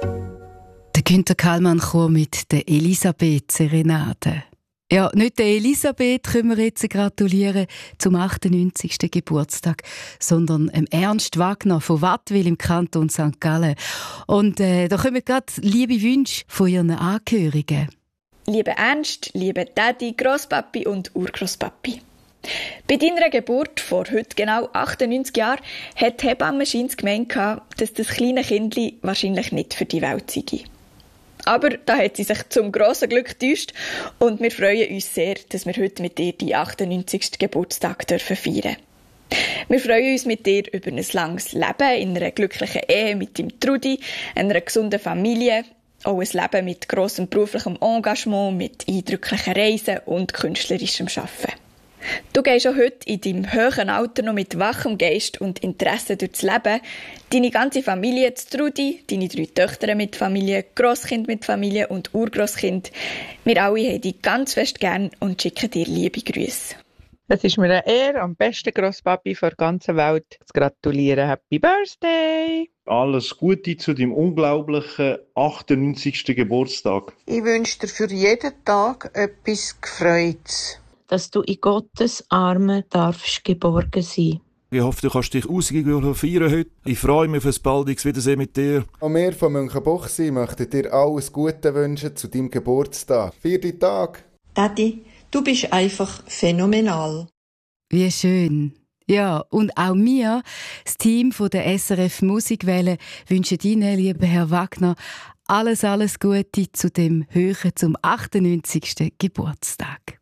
Der Günter Kallmann Chor mit der Elisabeth-Serenade. Ja, nicht der Elisabeth können wir jetzt gratulieren zum 98. Geburtstag, sondern Ernst Wagner von Wattwil im Kanton St. Gallen. Und da kommen gerade liebe Wünsche von Ihren Angehörigen. Liebe Ernst, liebe Daddy, Grosspapi und Urgrosspapi. Bei deiner Geburt vor heute genau 98 Jahren hat die Hebamme gemeint, dass das kleine Kindli wahrscheinlich nicht für die Welt sei. Aber da hat sie sich zum grossen Glück getäuscht und wir freuen uns sehr, dass wir heute mit dir die 98. Geburtstag feiern dürfen. Wir freuen uns mit dir über ein langes Leben in einer glücklichen Ehe mit dem Trudi, einer gesunden Familie, auch ein Leben mit grossem beruflichem Engagement, mit eindrücklichen Reisen und künstlerischem Arbeiten. Du gehst auch heute in deinem hohen Alter noch mit wachem Geist und Interesse durchs Leben. Deine ganze Familie, das Trudi, deine 3 Töchter mit Familie, Grosskind mit Familie und Urgrosskind. Wir alle haben dich ganz fest gern und schicken dir liebe Grüße. Es ist mir eine Ehre, am besten Grosspapi der ganzen Welt zu gratulieren. Happy Birthday! Alles Gute zu deinem unglaublichen 98. Geburtstag. Ich wünsche dir für jeden Tag etwas Gefreutes. Dass du in Gottes Armen darfst geborgen sein. Ich hoffe, du kannst dich ausgiebig feiern heute. Ich freue mich auf ein baldiges Wiedersehen mit dir. Auch wir von Münchenbuchsee möchten dir alles Gute wünschen zu deinem Geburtstag. 4. Tag! Daddy, du bist einfach phänomenal. Wie schön. Ja, und auch wir, das Team von der SRF Musikwelle, wünschen Ihnen, lieber Herr Wagner, alles Gute zu dem Höhen zum 98. Geburtstag.